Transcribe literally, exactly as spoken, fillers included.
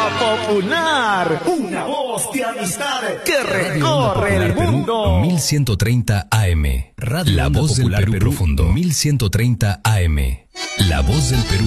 Popular, una voz de amistad que recorre el mundo. mil ciento treinta A M. Radio La Voz del Perú Profundo. mil ciento treinta A M. La Voz del Perú.